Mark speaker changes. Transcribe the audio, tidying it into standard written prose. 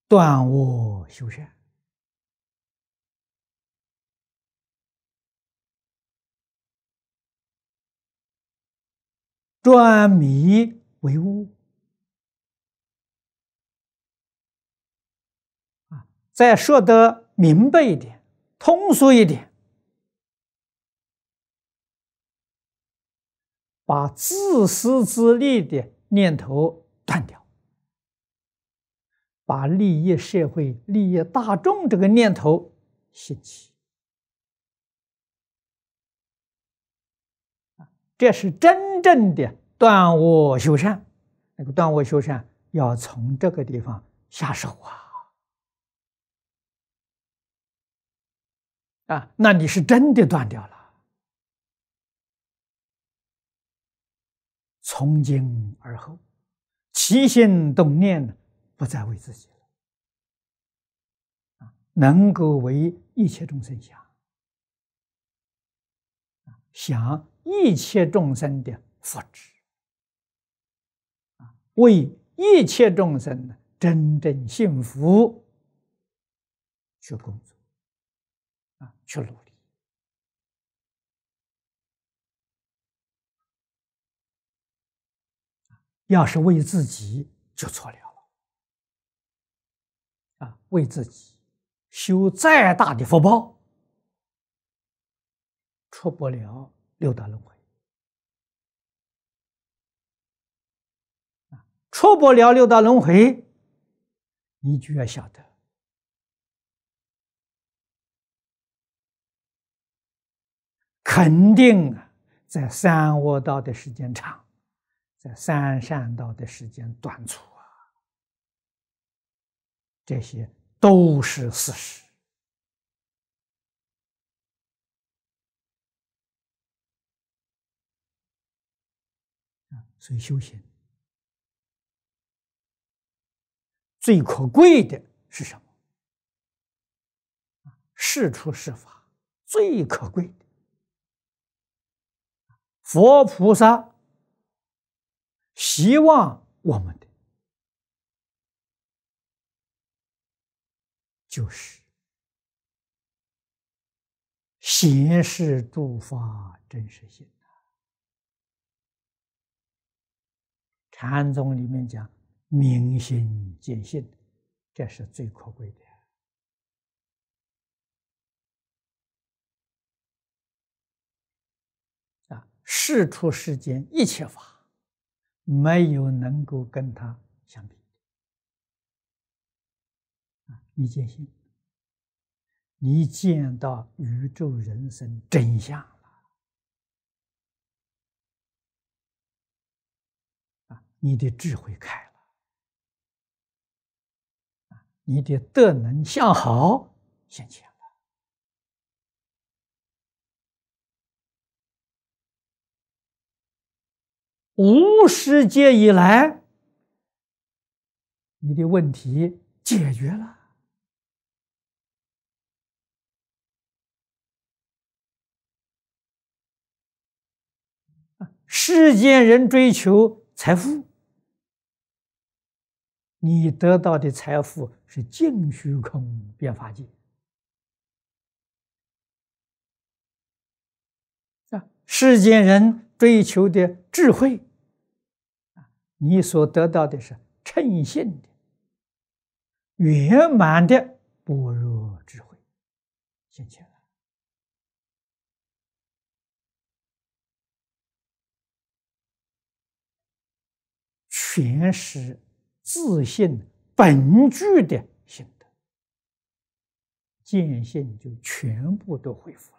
Speaker 1: 断我修善，转迷为悟。再说得明白一点，通俗一点，把自私自利的念头断掉，把利益社会、利益大众这个念头兴起，这是真正的断我修善。那个断我修善要从这个地方下手那你是真的断掉了。从今而后，起心动念不再为自己了，能够为一切众生想，想一切众生的福祉，为一切众生真正幸福去工作，去努力。要是为自己就错了为自己修再大的福报，出不了六道轮回，出不了六道轮回，你就要晓得，肯定在三恶道的时间长，在三善道的时间短促这些都是事实。所以修行最可贵的是什么？事出世法最可贵的，佛菩萨希望我们的就是显示诸法真实性。禅宗里面讲明心见性，这是最可贵的。世出世间一切法，没有能够跟它相比的。你见性，你见到宇宙人生真相了，你的智慧开了，你的德能向好显现了。无始劫以来，你的问题解决了。世间人追求财富，你得到的财富是净虚空变法界。世间人追求的智慧，你所得到的是称性的、圆满的般若智慧现前了。全是自性本具的心得，见性就全部都恢复了。